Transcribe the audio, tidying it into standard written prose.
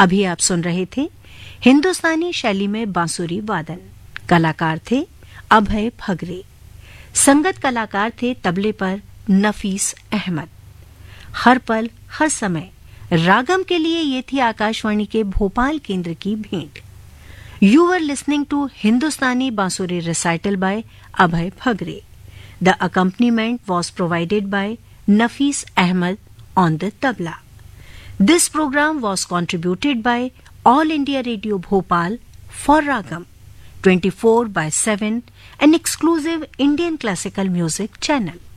अभी आप सुन रहे थे हिंदुस्तानी शैली में बांसुरी वादन। कलाकार थे अभय फगरे। संगत कलाकार थे तबले पर नफीस अहमद। हर पल हर समय रागम के लिए ये थी आकाशवाणी के भोपाल केंद्र की भेंट। यू वर लिसनिंग टू हिंदुस्तानी बांसुरी recital bye Abhay फगरे। The accompaniment was provided by Nafees Ahmad on the tabla. This program was contributed by All India Radio Bhopal for Ragam 24/7, an exclusive Indian classical music channel.